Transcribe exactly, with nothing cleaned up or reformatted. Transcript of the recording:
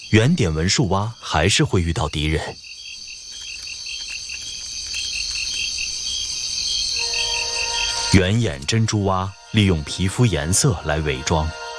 圆点纹树蛙还是会遇到敌人。圆眼珍珠蛙利用皮肤颜色来伪装。